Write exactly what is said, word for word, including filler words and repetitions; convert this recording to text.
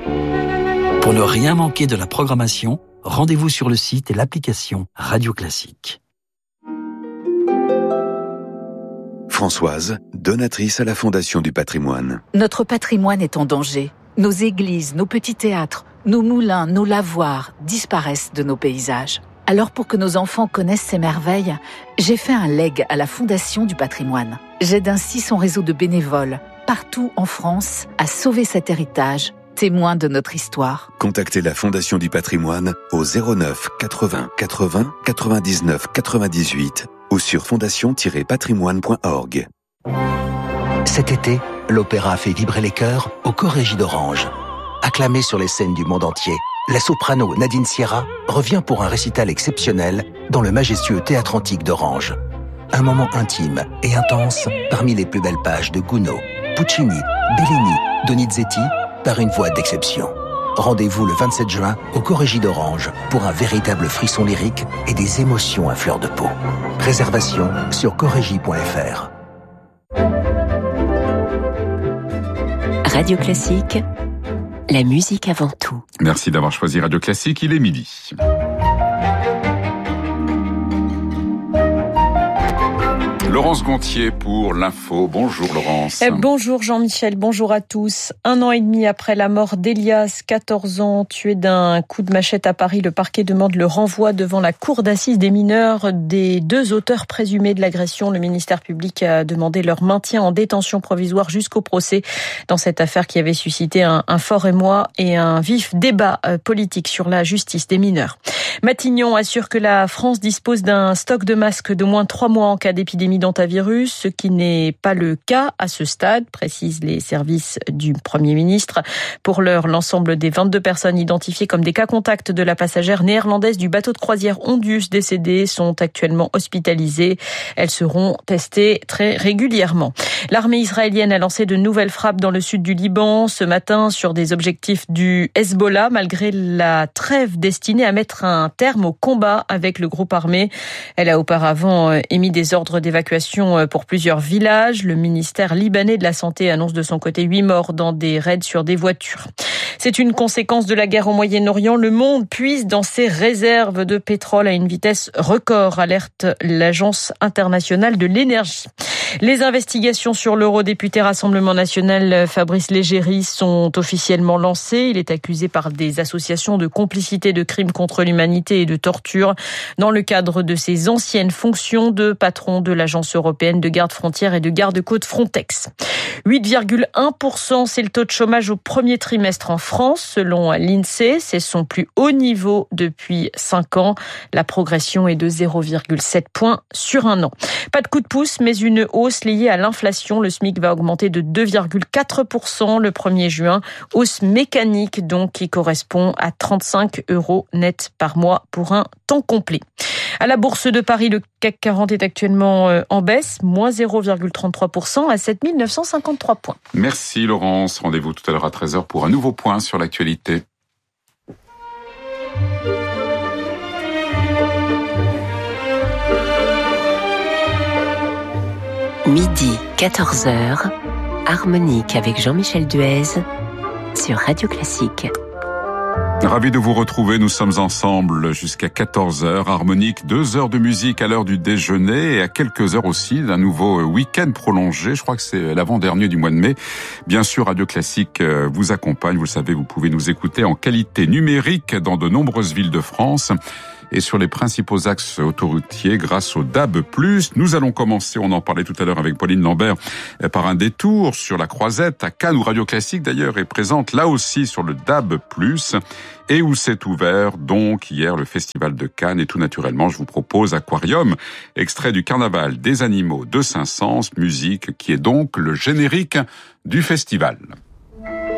Pour ne rien manquer de la programmation, rendez-vous sur le site et l'application Radio Classique. Françoise, donatrice à la Fondation du Patrimoine. Notre patrimoine est en danger. Nos églises, nos petits théâtres, nos moulins, nos lavoirs disparaissent de nos paysages. Alors pour que nos enfants connaissent ces merveilles, j'ai fait un legs à la Fondation du Patrimoine. J'aide ainsi son réseau de bénévoles, partout en France, à sauver cet héritage, témoin de notre histoire. Contactez la Fondation du Patrimoine au zéro neuf quatre-vingts quatre-vingts quatre-vingt-dix-neuf quatre-vingt-dix-huit ou sur fondation tiret patrimoine point org. Cet été, l'opéra fait vibrer les cœurs au Corégie d'Orange. Acclamée sur les scènes du monde entier, la soprano Nadine Sierra revient pour un récital exceptionnel dans le majestueux Théâtre Antique d'Orange. Un moment intime et intense parmi les plus belles pages de Gounod, Puccini, Bellini, Donizetti, par une voix d'exception. Rendez-vous le vingt-sept juin au Corégie d'Orange pour un véritable frisson lyrique et des émotions à fleur de peau. Réservation sur corégie point f r. Radio Classique, la musique avant tout. Merci d'avoir choisi Radio Classique, il est midi. Laurence Gontier pour l'info. Bonjour Laurence. Eh, bonjour Jean-Michel, bonjour à tous. Un an et demi après la mort d'Elias, quatorze ans, tué d'un coup de machette à Paris, le parquet demande le renvoi devant la cour d'assises des mineurs des deux auteurs présumés de l'agression. Le ministère public a demandé leur maintien en détention provisoire jusqu'au procès dans cette affaire qui avait suscité un, un fort émoi et un vif débat politique sur la justice des mineurs. Matignon assure que la France dispose d'un stock de masques d'au moins trois mois en cas d'épidémie d'hantavirus, ce qui n'est pas le cas à ce stade, précisent les services du Premier ministre. Pour l'heure, l'ensemble des vingt-deux personnes identifiées comme des cas contacts de la passagère néerlandaise du bateau de croisière Ondius décédée sont actuellement hospitalisées. Elles seront testées très régulièrement. L'armée israélienne a lancé de nouvelles frappes dans le sud du Liban ce matin sur des objectifs du Hezbollah, malgré la trêve destinée à mettre un terme au combat avec le groupe armé. Elle a auparavant émis des ordres d'évacuation pour plusieurs villages. Le ministère libanais de la Santé annonce de son côté huit morts dans des raids sur des voitures. C'est une conséquence de la guerre au Moyen-Orient. Le monde puise dans ses réserves de pétrole à une vitesse record, alerte l'Agence internationale de l'énergie. Les investigations sur l'eurodéputé Rassemblement national Fabrice Légéry sont officiellement lancées. Il est accusé par des associations de complicité de crimes contre l'humanité et de torture dans le cadre de ses anciennes fonctions de patron de l'Agence européenne de garde-frontières et de garde-côtes Frontex. huit virgule un pour cent, c'est le taux de chômage au premier trimestre en France, selon l'INSEE. C'est son plus haut niveau depuis cinq ans. La progression est de zéro virgule sept points sur un an. Pas de coup de pouce, mais une hausse liée à l'inflation. Le SMIC va augmenter de deux virgule quatre pour cent le premier juin. Hausse mécanique, donc, qui correspond à trente-cinq euros net par mois pour un temps complet. À la Bourse de Paris, le C A C quarante est actuellement en baisse, moins zéro virgule trente-trois pour cent à sept mille neuf cent cinquante-trois points. Merci Laurence. Rendez-vous tout à l'heure à treize heures pour un nouveau point sur l'actualité. Midi, quatorze heures, Harmonique avec Jean-Michel Duez sur Radio Classique. Ravi de vous retrouver, nous sommes ensemble jusqu'à quatorze heures. Harmonique, deux heures de musique à l'heure du déjeuner et à quelques heures aussi d'un nouveau week-end prolongé. Je crois que c'est l'avant-dernier du mois de mai. Bien sûr, Radio Classique vous accompagne. Vous le savez, vous pouvez nous écouter en qualité numérique dans de nombreuses villes de France et sur les principaux axes autoroutiers grâce au D A B plus. Nous allons commencer, on en parlait tout à l'heure avec Pauline Lambert, par un détour sur la Croisette à Cannes, où Radio Classique d'ailleurs est présente là aussi sur le D A B plus, et où s'est ouvert donc hier le Festival de Cannes. Et tout naturellement, je vous propose Aquarium, extrait du Carnaval des animaux de Saint-Saëns, musique qui est donc le générique du festival.